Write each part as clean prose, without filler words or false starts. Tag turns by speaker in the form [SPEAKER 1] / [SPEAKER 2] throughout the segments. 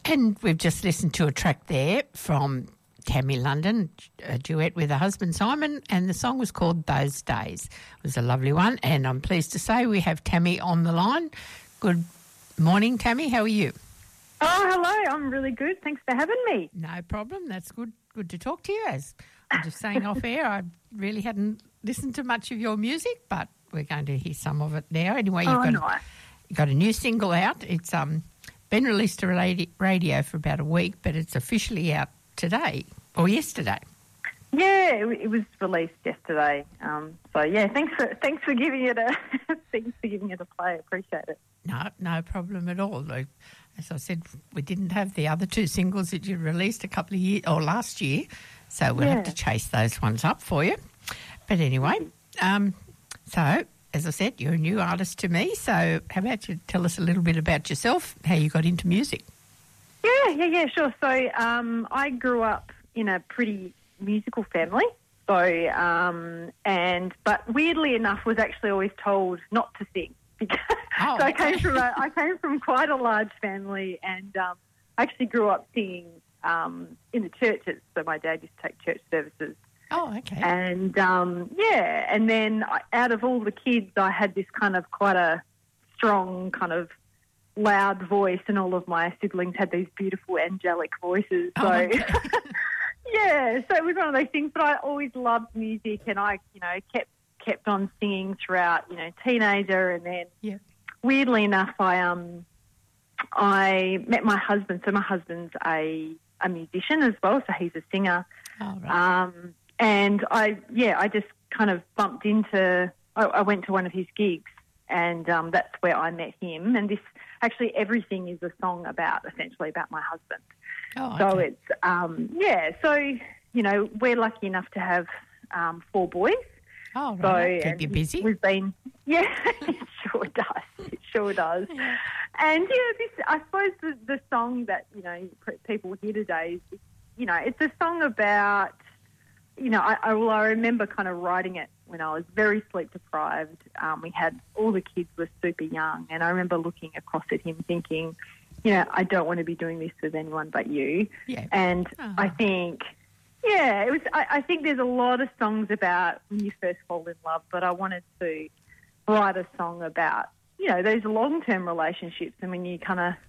[SPEAKER 1] And we've just listened to a track there from Tammy London, a duet with her husband Simon, and the song was called Those Days. It was a lovely one, and I'm pleased to say we have Tammy on the line. Good morning, Tammy. How are you?
[SPEAKER 2] Oh, hello. I'm really good. Thanks for having me.
[SPEAKER 1] No problem. That's good to talk to you. As I'm just saying off air, I really hadn't listened to much of your music, but we're going to hear some of it now. Anyway, you've got a new single out. It's been released to radio for about a week, but it's officially out today or yesterday.
[SPEAKER 2] Yeah, it was released yesterday. So yeah, thanks for giving it a play. Appreciate it.
[SPEAKER 1] No problem at all. Like, as I said, we didn't have the other two singles that you released a couple of years or last year, so we'll have to chase those ones up for you. But anyway, so as I said, you're a new artist to me. So how about you tell us a little bit about yourself, how you got into music?
[SPEAKER 2] Yeah, sure. So I grew up in a pretty musical family. So but weirdly enough, was actually always told not to sing. So I came from quite a large family, and I actually grew up singing in the churches. So my dad used to take church services.
[SPEAKER 1] Oh, okay.
[SPEAKER 2] And and then out of all the kids, I had this kind of quite a strong kind of loud voice, and all of my siblings had these beautiful angelic voices. So, so it was one of those things. But I always loved music, and I, kept on singing throughout, teenager, and then weirdly enough, I met my husband. So my husband's a musician as well, so he's a singer.
[SPEAKER 1] Oh, right.
[SPEAKER 2] And I just kind of bumped into. I went to one of his gigs, and that's where I met him. And this. Actually, everything is a song essentially about my husband.
[SPEAKER 1] Oh,
[SPEAKER 2] So
[SPEAKER 1] okay.
[SPEAKER 2] it's, so, we're lucky enough to have 4 boys.
[SPEAKER 1] Oh, right. So, keep you busy.
[SPEAKER 2] We've been, it sure does. It sure does. Yeah. And, I suppose the song that, people hear today is, it's a song about, I remember kind of writing it when I was very sleep deprived. We had all the kids were super young, and I remember looking across at him thinking, I don't want to be doing this with anyone but you. Yeah. And I think, it was. I think there's a lot of songs about when you first fall in love, but I wanted to write a song about those long-term relationships, and when you kind of,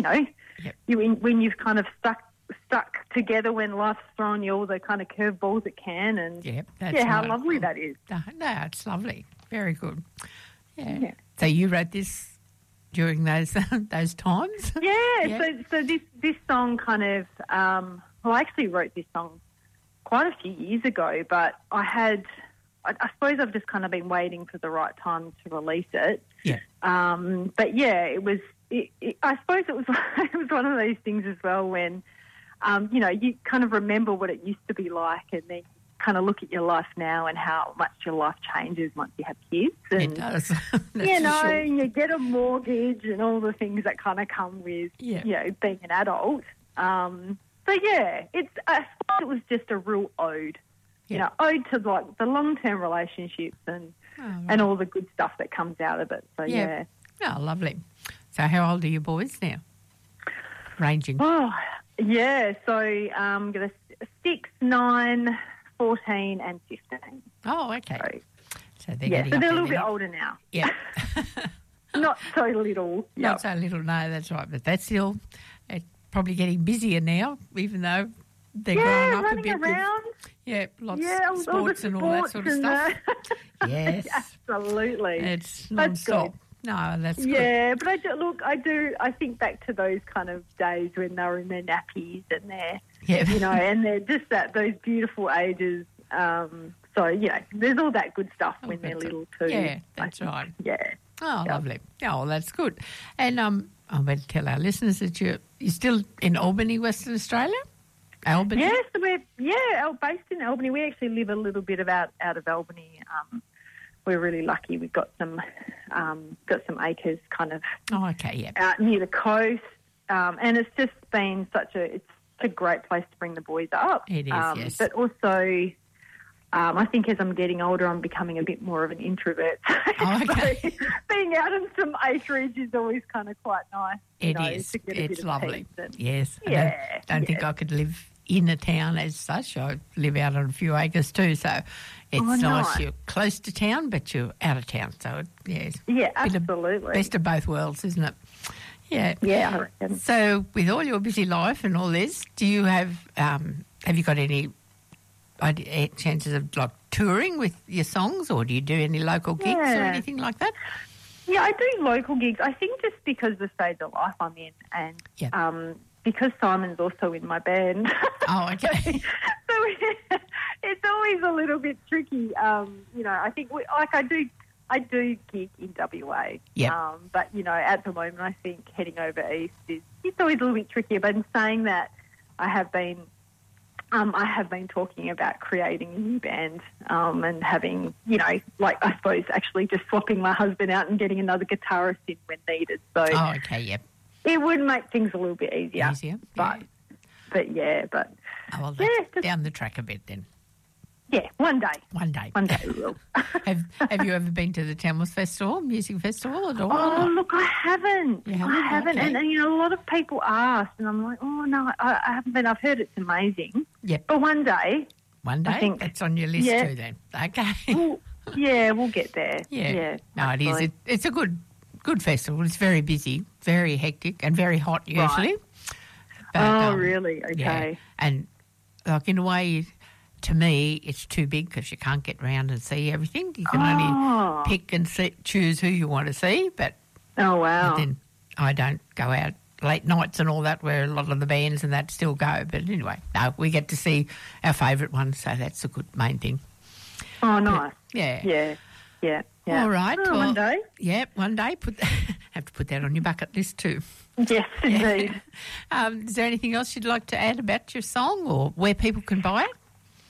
[SPEAKER 2] when you've kind of stuck together when life's thrown you all the kind of curveballs it can, and how lovely that is.
[SPEAKER 1] No, it's lovely. Very good. Yeah. So you wrote this during those times?
[SPEAKER 2] Yeah. So this song kind of, I actually wrote this song quite a few years ago, but I suppose I've just kind of been waiting for the right time to release it.
[SPEAKER 1] Yeah.
[SPEAKER 2] But it was. I suppose it was. It was one of those things as well when. You kind of remember what it used to be like, and then kind of look at your life now and how much your life changes once you have kids. And,
[SPEAKER 1] it does.
[SPEAKER 2] You get a mortgage and all the things that kind of come with, being an adult. I suppose it was just a real ode, ode to like the long-term relationships and all the good stuff that comes out of it. So, yeah.
[SPEAKER 1] Oh, lovely. So how old are your boys now? Ranging.
[SPEAKER 2] Oh, yeah, so 6, 9, 14 and 15.
[SPEAKER 1] Oh, okay. So they're
[SPEAKER 2] getting up. So they're a little bit older now.
[SPEAKER 1] Yeah.
[SPEAKER 2] Not so little.
[SPEAKER 1] Not so little, no, that's right. But that's still probably getting busier now, even though they're growing up a bit.
[SPEAKER 2] Around.
[SPEAKER 1] Lots of sports and all that sort of stuff. Yes.
[SPEAKER 2] Absolutely.
[SPEAKER 1] It's non-stop. No, that's good.
[SPEAKER 2] Yeah, but I think back to those kind of days when they were in their nappies and and they're just those beautiful ages. There's all that good stuff when they're little too.
[SPEAKER 1] Yeah, that's right.
[SPEAKER 2] Yeah.
[SPEAKER 1] Oh, lovely. Oh, that's good. And I'm going to tell our listeners that you're still in Albany, Western Australia? Albany?
[SPEAKER 2] Yes, we're based in Albany. We actually live a little bit out of Albany. We're really lucky. We've got some acres kind of out near the coast, and it's just been such a great place to bring the boys up.
[SPEAKER 1] It is, yes.
[SPEAKER 2] But also, I think as I'm getting older, I'm becoming a bit more of an introvert.
[SPEAKER 1] Oh, okay.
[SPEAKER 2] So being out in some acreage is always kind of quite nice.
[SPEAKER 1] It is.
[SPEAKER 2] To get a bit
[SPEAKER 1] It's
[SPEAKER 2] of
[SPEAKER 1] lovely.
[SPEAKER 2] peace and,
[SPEAKER 1] Yes.
[SPEAKER 2] Yeah.
[SPEAKER 1] I don't think I could live in a town as such. I live out on a few acres too, so it's nice.
[SPEAKER 2] Nice.
[SPEAKER 1] You're close to town, but you're out of town. So,
[SPEAKER 2] Yeah,
[SPEAKER 1] bit of
[SPEAKER 2] absolutely.
[SPEAKER 1] best of both worlds, isn't it? Yeah.
[SPEAKER 2] Yeah, I reckon.
[SPEAKER 1] So, with all your busy life and all this, do you have you got any chances of like touring with your songs, or do you do any local gigs or anything like that?
[SPEAKER 2] Yeah, I do local gigs. I think just because of the stage of life I'm in, and because Simon's also in my band.
[SPEAKER 1] Oh, okay.
[SPEAKER 2] so it's always a little bit tricky. I think I do gig in WA.
[SPEAKER 1] Yeah.
[SPEAKER 2] But at the moment, I think heading over east it's always a little bit trickier. But in saying that, I have been talking about creating a new band and having, I suppose actually just swapping my husband out and getting another guitarist in when needed. So it would make things a little bit easier. But
[SPEAKER 1] Oh, well, that's down the track a bit then.
[SPEAKER 2] Yeah, one day.
[SPEAKER 1] One day.
[SPEAKER 2] One day we will.
[SPEAKER 1] Have you ever been to the Tamworth Festival, music festival at all?
[SPEAKER 2] Oh, look, I haven't.
[SPEAKER 1] You haven't?
[SPEAKER 2] I haven't.
[SPEAKER 1] Okay.
[SPEAKER 2] And a lot of people ask, and I'm like, oh, no, I haven't been. I've heard it's amazing.
[SPEAKER 1] Yep.
[SPEAKER 2] But one day.
[SPEAKER 1] One day?
[SPEAKER 2] I think,
[SPEAKER 1] that's on your list too then. Okay.
[SPEAKER 2] We'll get there.
[SPEAKER 1] Yeah. No,
[SPEAKER 2] absolutely.
[SPEAKER 1] it is. It's a good festival. It's very busy, very hectic, and very hot usually.
[SPEAKER 2] Right.
[SPEAKER 1] But,
[SPEAKER 2] really? Okay.
[SPEAKER 1] Yeah. And like in a way, to me, it's too big because you can't get round and see everything. You can only pick and choose who you want to see. But
[SPEAKER 2] wow.
[SPEAKER 1] then I don't go out late nights and all that, where a lot of the bands and that still go. But anyway, no, we get to see our favourite ones, so that's a good main thing.
[SPEAKER 2] Oh, nice.
[SPEAKER 1] But,
[SPEAKER 2] yeah.
[SPEAKER 1] All right.
[SPEAKER 2] Oh, one day.
[SPEAKER 1] Yeah, one day. Have to put that on your bucket list too.
[SPEAKER 2] Yes, indeed.
[SPEAKER 1] Is there anything else you'd like to add about your song or where people can buy it?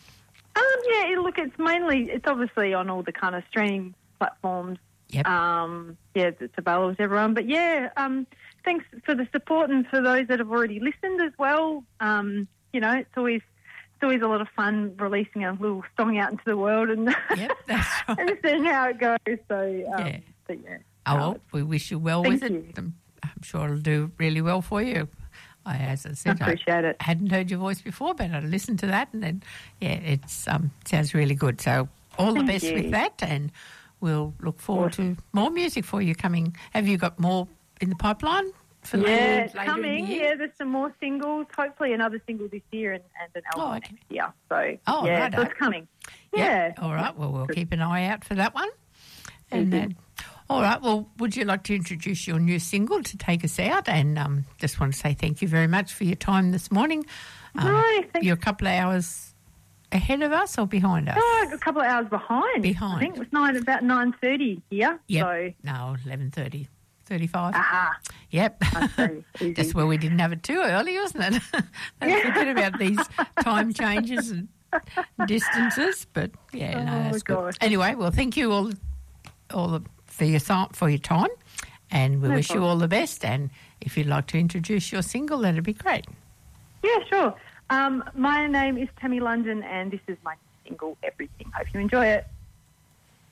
[SPEAKER 2] It's obviously on all the kind of streaming platforms.
[SPEAKER 1] Yep.
[SPEAKER 2] It's available to everyone. But thanks for the support and for those that have already listened as well. It's always a lot of fun releasing a little song out into the world and
[SPEAKER 1] that's right.
[SPEAKER 2] and seeing how it goes. So But
[SPEAKER 1] we wish you well with it. I'm sure it'll do really well for you. As I said,
[SPEAKER 2] I appreciate it.
[SPEAKER 1] I hadn't heard your voice before, but I listened to that, and then it sounds really good. So all the best with that, and we'll look forward to more music for you coming. Have you got more in the pipeline for later?
[SPEAKER 2] It's coming. There's some more singles. Hopefully, another single this year and an album next year. So so it's coming. Yeah.
[SPEAKER 1] All right. Well, we'll keep an eye out for that one. And then. All right, well, would you like to introduce your new single to take us out? And just want to say thank you very much for your time this morning. You're a couple of hours ahead of us or behind us?
[SPEAKER 2] Oh, a couple of hours behind. I think it was about 9:30 here.
[SPEAKER 1] Yep.
[SPEAKER 2] So.
[SPEAKER 1] No, 11:30. 35.
[SPEAKER 2] Aha.
[SPEAKER 1] Yep. Just where we didn't have it too early, wasn't it? Don't forget about these time changes and distances. But, that's good. Anyway, well, thank you all for your time, and we wish you all the best. And if you'd like to introduce your single, that'd be great.
[SPEAKER 2] Yeah, sure. My name is Tammy London, and this is my single, Everything. Hope you enjoy it.